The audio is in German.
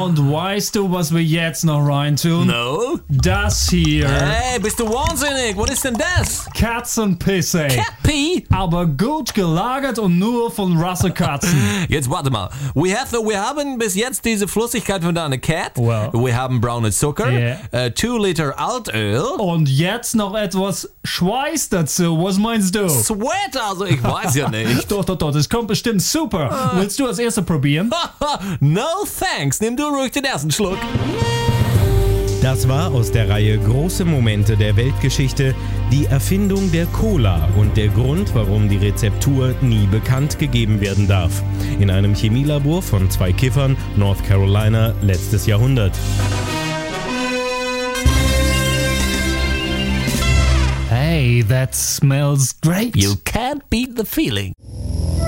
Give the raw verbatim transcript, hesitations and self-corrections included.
Und weißt du, was wir jetzt noch reintun? No? Das hier. Hey, bist du wahnsinnig? Was ist denn das? Katzenpisse. Cappy? Aber gut gelagert und nur von Rassekatzen. Jetzt warte mal. We have, wir haben bis jetzt diese Flüssigkeit von deiner Cat. Well. Wir haben braune Zucker. Yeah. Äh, two Liter Altöl. Und jetzt noch etwas Schweiß dazu. Was meinst du? Sweat, also ich weiß ja nicht. Doch, doch, doch, das kommt bestimmt super. Willst du als erster probieren? No thanks. Nimm du ruhig den ersten Schluck. Das war aus der Reihe Große Momente der Weltgeschichte die Erfindung der Cola und der Grund, warum die Rezeptur nie bekannt gegeben werden darf. In einem Chemielabor von zwei Kiffern, North Carolina, letztes Jahrhundert. Hey, that smells great. You can't beat the feeling.